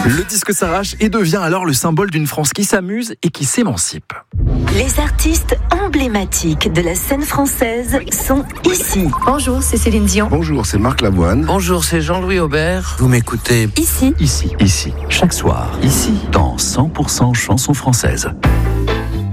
Le disque s'arrache et devient alors le symbole d'une France qui s'amuse et qui s'émancipe. Les artistes emblématiques de la scène française sont ici. Bonjour, c'est Céline Dion. Bonjour, c'est Marc Lavoine. Bonjour, c'est Jean-Louis Aubert. Vous m'écoutez Ici. Ici, chaque soir, ici, dans 100% chansons françaises.